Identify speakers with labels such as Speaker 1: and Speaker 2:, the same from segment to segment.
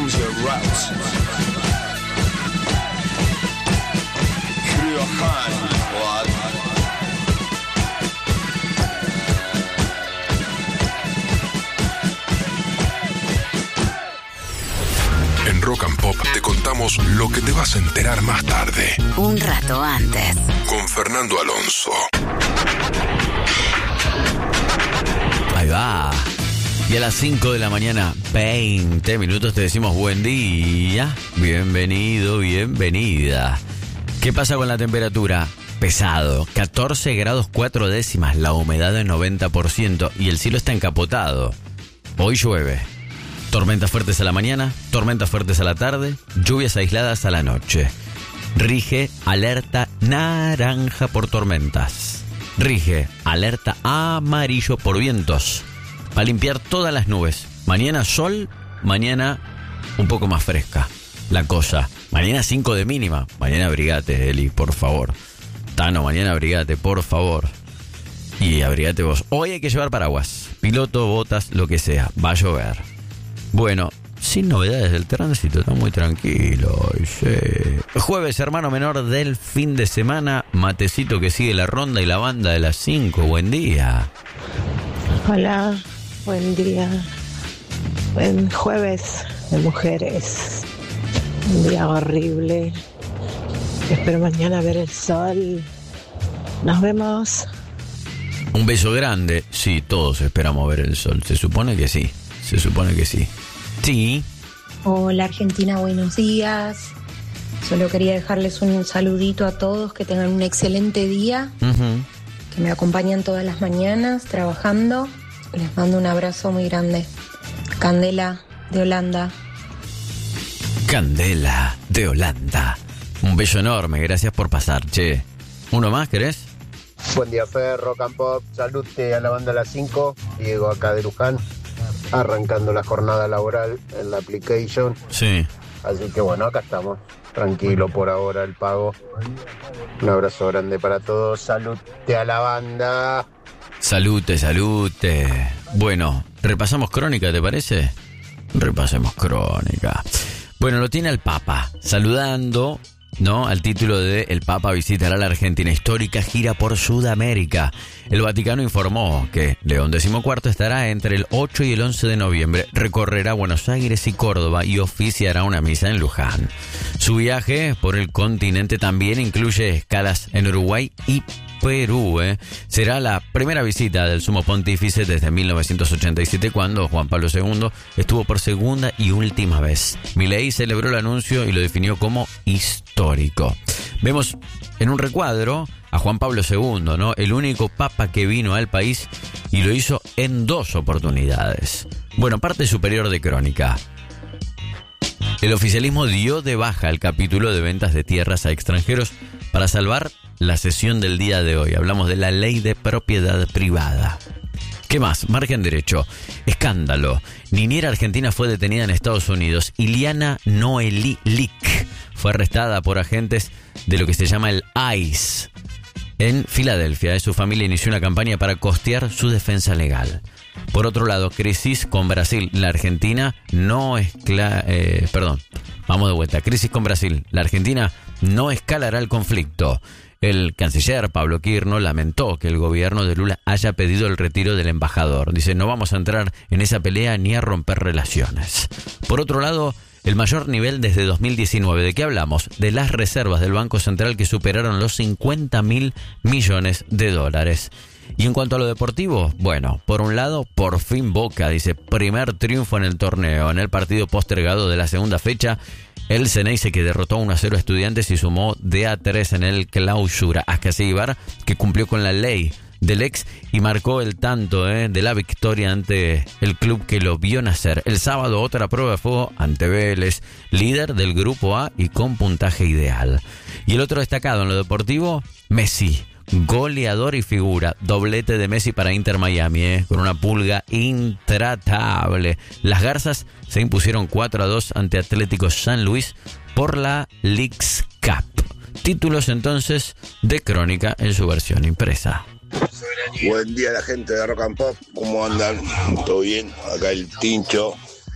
Speaker 1: becomes your route. Through your hand, blood.
Speaker 2: En Rock and Pop te contamos lo que te vas a enterar más tarde.
Speaker 3: Un rato antes.
Speaker 2: Con Fernando Alonso.
Speaker 4: Ahí va. Y a las 5 de la mañana, 20 minutos, te decimos buen día. Bienvenido, bienvenida. ¿Qué pasa con la temperatura? Pesado. 14 grados 4 décimas. La humedad del 90%. Y el cielo está encapotado. Hoy llueve. Tormentas fuertes a la mañana, tormentas fuertes a la tarde, lluvias aisladas a la noche. Rige alerta naranja por tormentas. Rige alerta amarillo por vientos. Va a limpiar todas las nubes. Mañana sol, mañana un poco más fresca la cosa. Mañana 5 de mínima. Mañana abrigate, Eli, por favor. Tano, mañana abrigate, por favor. Y abrigate vos. Hoy hay que llevar paraguas, piloto, botas, lo que sea. Va a llover. Bueno, sin novedades del tránsito, está muy tranquilo. Sí. Jueves, hermano menor del fin de semana. Matecito que sigue la ronda y la banda de las 5. Buen día.
Speaker 5: Hola, buen día. Buen jueves de mujeres. Un día horrible. Espero mañana ver el sol. Nos vemos.
Speaker 4: Un beso grande. Sí, todos esperamos ver el sol. Se supone que sí. Se supone que sí. Sí.
Speaker 6: Hola Argentina, buenos días. Solo quería dejarles un saludito a todos, que tengan un excelente día, que me acompañan todas las mañanas trabajando. Les mando un abrazo muy grande. Candela de Holanda.
Speaker 4: Candela de Holanda. Un beso enorme, gracias por pasar, che. ¿Uno más querés?
Speaker 7: Buen día, Fer, Rock and Pop. Salute a la banda a las 5. Diego acá de Luján. Arrancando la jornada laboral en la application.
Speaker 4: Sí.
Speaker 7: Así que bueno, acá estamos. Tranquilo por ahora el pago. Un abrazo grande para todos. Salute a la banda.
Speaker 4: Salute, salute. Bueno, repasamos crónica, ¿te parece? Repasemos crónica. Bueno, lo tiene el Papa saludando, ¿no? Al título de El Papa visitará la Argentina histórica, gira por Sudamérica. El Vaticano informó que León XIV estará entre el 8 y el 11 de noviembre. Recorrerá Buenos Aires y Córdoba y oficiará una misa en Luján. Su viaje por el continente también incluye escalas en Uruguay y Perú. Será la primera visita del Sumo Pontífice desde 1987, cuando Juan Pablo II estuvo por segunda y última vez. Milei celebró el anuncio y lo definió como histórico. Vemos en un recuadro a Juan Pablo II, ¿no? El único papa que vino al país y lo hizo en 2 oportunidades. Bueno, parte superior de crónica. El oficialismo dio de baja el capítulo de ventas de tierras a extranjeros para salvar la sesión del día de hoy. Hablamos de la ley de propiedad privada. ¿Qué más? Margen derecho. Escándalo. Niñera argentina fue detenida en Estados Unidos. Iliana Noeli Lick fue arrestada por agentes de lo que se llama el ICE en Filadelfia. Su familia inició una campaña para costear su defensa legal. Por otro lado, crisis con Brasil. La Argentina no vamos de vuelta. Crisis con Brasil. La Argentina no escalará el conflicto. El canciller Pablo Quirno lamentó que el gobierno de Lula haya pedido el retiro del embajador. Dice, no vamos a entrar en esa pelea ni a romper relaciones. Por otro lado, el mayor nivel desde 2019. ¿De qué hablamos? De las reservas del Banco Central, que superaron los 50.000 millones de dólares. Y en cuanto a lo deportivo, bueno, por un lado, por fin Boca, dice, primer triunfo en el torneo. En el partido postergado de la segunda fecha, el Ceneice, que derrotó 1-0 a Estudiantes y sumó de a 3 en el clausura. Ascasíbar, que cumplió con la ley del ex y marcó el tanto de la victoria ante el club que lo vio nacer. El sábado, otra prueba de fuego ante Vélez, líder del grupo A y con puntaje ideal. Y el otro destacado en lo deportivo, Messi. Goleador y figura, doblete de Messi para Inter Miami, con una Pulga intratable. Las Garzas se impusieron 4-2 ante Atlético San Luis por la Leagues Cup. Títulos entonces de crónica en su versión impresa.
Speaker 8: Buen día a la gente de Rock and Pop, ¿cómo andan? ¿Todo bien? Acá el Tincho,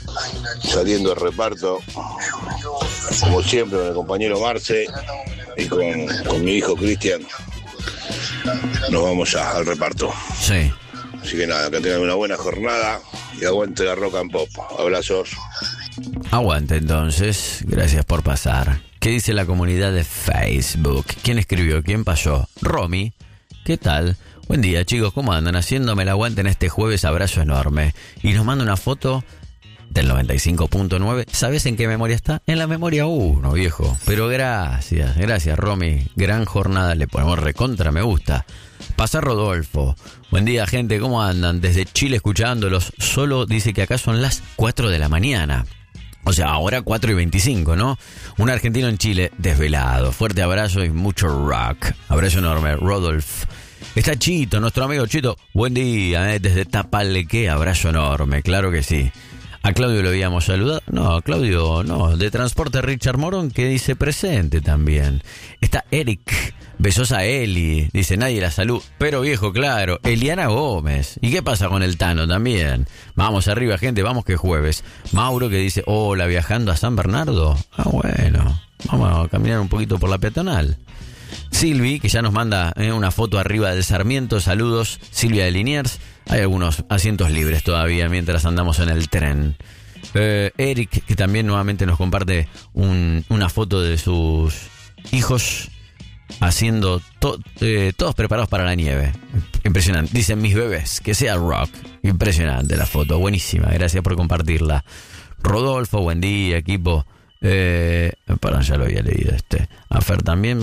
Speaker 3: saliendo del reparto, como siempre, con el compañero Marce y con mi hijo Cristian. Nos vamos ya al reparto.
Speaker 4: Sí.
Speaker 3: Así que nada, que tengan una buena jornada y aguante la Rock and Pop. Abrazos.
Speaker 4: Aguante entonces, gracias por pasar. ¿Qué dice la comunidad de Facebook? ¿Quién escribió? ¿Quién pasó? Romy, ¿qué tal? Buen día chicos, ¿cómo andan? Haciéndome el aguante en este jueves, abrazo enorme. Y nos manda una foto del 95.9. ¿Sabes en qué memoria está? En la memoria 1, viejo. Pero gracias Romy. Gran jornada, le ponemos recontra, me gusta. Pasa Rodolfo. Buen día gente, ¿cómo andan? Desde Chile escuchándolos. Solo dice que acá son las 4 de la mañana. O sea, ahora 4:25, ¿no? Un argentino en Chile desvelado. Fuerte abrazo y mucho rock. Abrazo enorme, Rodolfo. Está Chito, nuestro amigo Chito. Buen día, desde Tapalqué. Abrazo enorme, claro que sí. A Claudio lo habíamos saludado. No, Claudio, no. De Transporte Richard Morón, que dice presente también. Está Eric. Besos a Eli. Dice nadie la salud. Pero viejo, claro. Eliana Gómez. ¿Y qué pasa con el Tano también? Vamos arriba, gente. Vamos que jueves. Mauro que dice, hola, viajando a San Bernardo. Ah, bueno. Vamos a caminar un poquito por la peatonal. Silvi, que ya nos manda una foto arriba del Sarmiento. Saludos, Silvia de Liniers. Hay algunos asientos libres todavía mientras andamos en el tren. Eric, que también nuevamente nos comparte una foto de sus hijos haciendo todos preparados para la nieve. Impresionante. Dicen mis bebés, que sea rock. Impresionante la foto, buenísima. Gracias por compartirla. Rodolfo, buen día, equipo. Perdón, ya lo había leído A Fer también.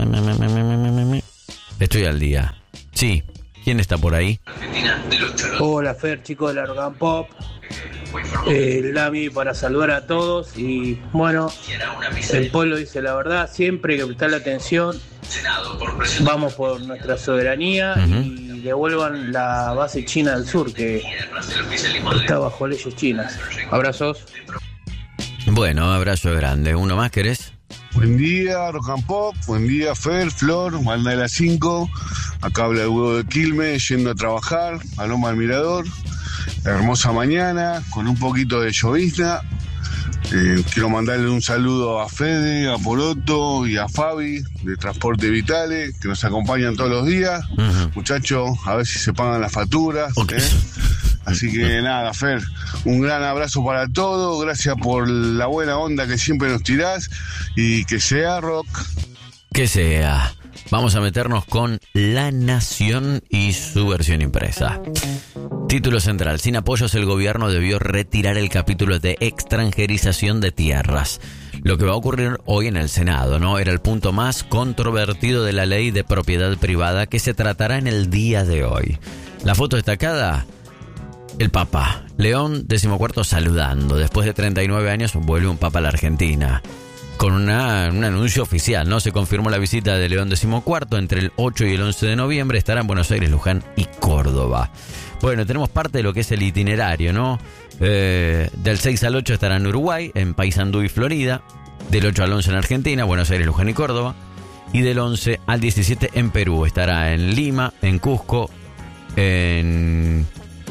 Speaker 4: Estoy al día. Sí. ¿Quién está por ahí?
Speaker 8: Hola Fer, chicos de la Rock and Pop. Lami para saludar a todos. Y bueno, el pueblo dice la verdad, siempre hay que prestarle atención. Vamos por nuestra soberanía y devuelvan la base china del sur que está bajo leyes chinas. Abrazos.
Speaker 4: Bueno, abrazo grande. ¿Uno más querés?
Speaker 9: Buen día, Rock and Pop. Buen día, Fer, Flor, banda de las 5. Acá habla el huevo de Quilmes, yendo a trabajar a Loma del Mirador. Hermosa mañana, con un poquito de llovizna. Quiero mandarle un saludo a Fede, a Poroto y a Fabi de Transporte Vitale, que nos acompañan todos los días. Muchachos, a ver si se pagan las facturas. Okay. Así que nada, Fer, un gran abrazo para todos. Gracias por la buena onda que siempre nos tirás. Y que sea rock.
Speaker 4: Que sea. Vamos a meternos con La Nación y su versión impresa. Título central. Sin apoyos, el gobierno debió retirar el capítulo de extranjerización de tierras. Lo que va a ocurrir hoy en el Senado, ¿no? Era el punto más controvertido de la ley de propiedad privada que se tratará en el día de hoy. La foto destacada, el Papa. León XIV saludando. Después de 39 años vuelve un Papa a la Argentina. Con un anuncio oficial, ¿no? Se confirmó la visita de León XIV entre el 8 y el 11 de noviembre. Estará en Buenos Aires, Luján y Córdoba. Bueno, tenemos parte de lo que es el itinerario, ¿no? Del 6 al 8 estará en Uruguay, en Paysandú y Florida. Del 8 al 11 en Argentina, Buenos Aires, Luján y Córdoba. Y del 11 al 17 en Perú. Estará en Lima, en Cusco, en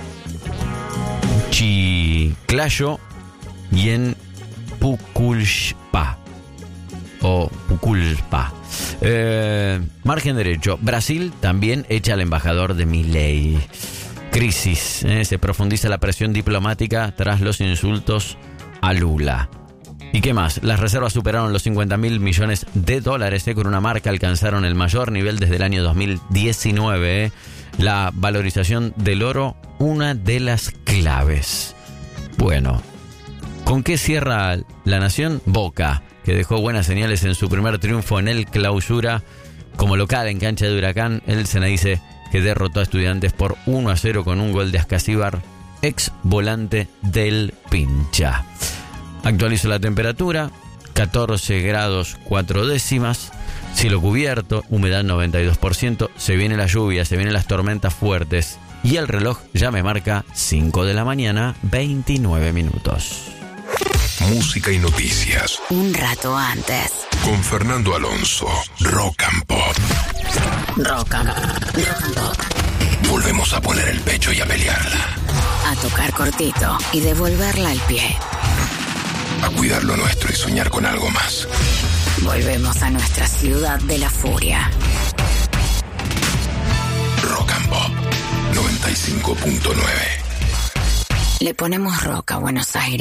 Speaker 4: Chiclayo y en Pucallpa. Margen derecho. Brasil también echa al embajador de Milei. Crisis. Se profundiza la presión diplomática tras los insultos a Lula. ¿Y qué más? Las reservas superaron los $50.000 millones con una marca. Alcanzaron el mayor nivel desde el año 2019. La valorización del oro, una de las claves. Bueno, ¿con qué cierra La Nación? Boca, que dejó buenas señales en su primer triunfo en el Clausura como local en cancha de Huracán. El Ceneice, que derrotó a Estudiantes por 1-0 con un gol de Ascasíbar, ex volante del Pincha. Actualizo la temperatura, 14 grados 4 décimas, cielo cubierto, humedad 92%, se viene la lluvia, se vienen las tormentas fuertes y el reloj ya me marca 5 de la mañana, 29 minutos.
Speaker 2: Música y noticias.
Speaker 10: Un rato antes.
Speaker 2: Con Fernando Alonso. Rock and Pop.
Speaker 10: Rock and Pop.
Speaker 2: Volvemos a poner el pecho y a pelearla.
Speaker 10: a tocar cortito y devolverla al pie.
Speaker 2: A cuidar lo nuestro y soñar con algo más.
Speaker 10: Volvemos a nuestra ciudad de la furia.
Speaker 2: Rock and Pop 95.9.
Speaker 10: Le ponemos rock a Buenos Aires.